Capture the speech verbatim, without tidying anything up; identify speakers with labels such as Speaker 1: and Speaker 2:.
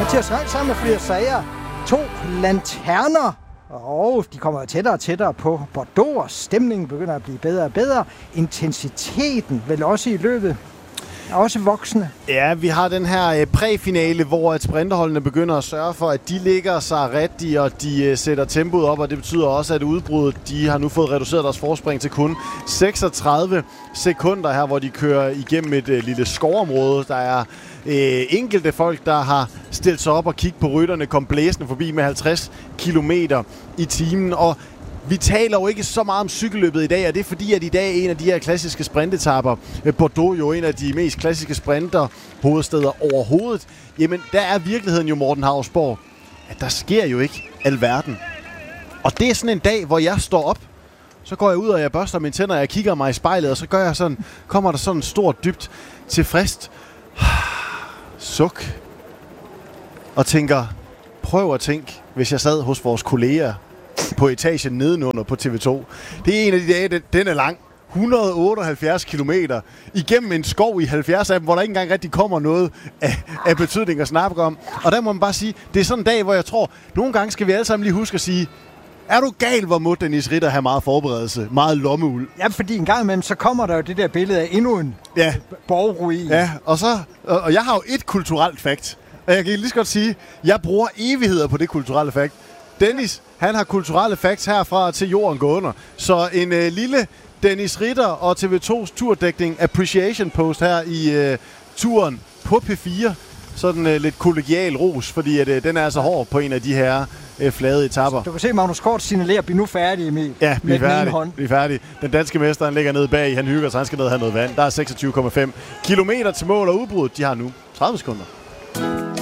Speaker 1: Mathias Rein sammen med flere sager. To lanterner. Og de kommer tættere og tættere på Bordeaux, og stemningen begynder at blive bedre og bedre. Intensiteten vel også i løbet er også voksende.
Speaker 2: Ja, vi har den her præfinale, hvor at sprinterholdene begynder at sørge for, at de ligger sig rigtigt, og de sætter tempoet op, og det betyder også, at udbruddet, de har nu fået reduceret deres forspring til kun seksogtredive sekunder her, hvor de kører igennem et uh, lille skovområde. Der er uh, enkelte folk, der har stillet sig op og kigget på rytterne, kom blæsende forbi med halvtreds kilometer i timen, og vi taler jo ikke så meget om cykelløbet i dag, og det er fordi, at i dag er en af de her klassiske sprintetapper, Bordeaux jo en af de mest klassiske sprinter hovedsteder overhovedet. Jamen, der er virkeligheden jo, Morten Hausborg, at der sker jo ikke alverden. Og det er sådan en dag, hvor jeg står op, så går jeg ud, og jeg børster mine tænder, og jeg kigger mig i spejlet, og så gør jeg sådan, kommer der sådan stort, dybt tilfreds suk, og tænker, prøv at tænke, hvis jeg sad hos vores kolleger på etagen nedenunder på T V to. Det er en af de dage, den er lang. et hundrede og otteoghalvfjerds kilometer igennem en skov i halvfjerds af dem, hvor der ikke engang rigtig kommer noget af, af betydning at snakke om. Og der må man bare sige, det er sådan en dag, hvor jeg tror, nogle gange skal vi alle sammen lige huske at sige, er du gal, hvor må Dennis Ritter have meget forberedelse, meget lommeuld?
Speaker 1: Ja, fordi en gang imellem, så kommer der jo det der billede af endnu en
Speaker 2: ja.
Speaker 1: borgruin.
Speaker 2: Ja, og, så, og jeg har jo et kulturelt fakt. Og jeg kan lige så godt sige, jeg bruger evigheder på det kulturelle fakt. Dennis, han har kulturelle facts herfra til jorden gå under. Så en øh, lille Dennis Ritter og T V tos turdækning appreciation post her i øh, turen på P fire. Sådan øh, lidt kollegial ros, fordi at, øh, den er altså hård på en af de her øh, flade etapper.
Speaker 1: Du kan se, Magnus Kort signalerer, bliv nu færdig, Emil.
Speaker 2: Ja, bliv færdig. Bliv færdig. Den danske mester, han ligger nede bag, han hygger sig, han skal ned og have noget vand. Der er seksogtyve komma fem kilometer til mål, og udbruddet, de har nu tredive sekunder.